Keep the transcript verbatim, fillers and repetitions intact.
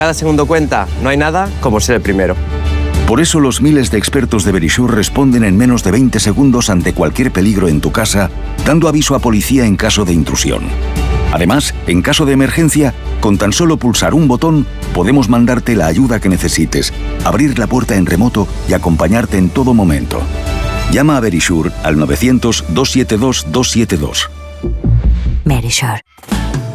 Cada segundo cuenta, no hay nada como ser el primero. Por eso los miles de expertos de Verisure responden en menos de veinte segundos ante cualquier peligro en tu casa, dando aviso a policía en caso de intrusión. Además, en caso de emergencia, con tan solo pulsar un botón, podemos mandarte la ayuda que necesites, abrir la puerta en remoto y acompañarte en todo momento. Llama a Verisure al novecientos, doscientos setenta y dos, doscientos setenta y dos. Verisure.